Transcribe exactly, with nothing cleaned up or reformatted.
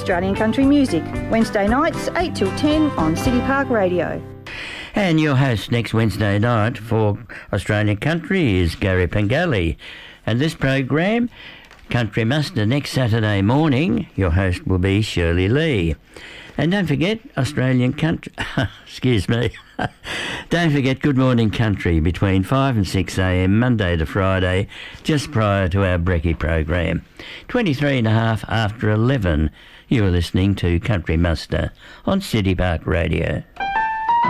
Australian country music. Wednesday nights, eight till ten on City Park Radio. And your host next Wednesday night for Australian Country is Gary Pengelly. And this program, Country Muster, next Saturday morning, your host will be Shirley Lee. And don't forget Australian Country, excuse me, don't forget Good Morning Country between five and six a m Monday to Friday, just prior to our brekkie program. twenty-three and a half after eleven, you are listening to Country Muster on City Park Radio.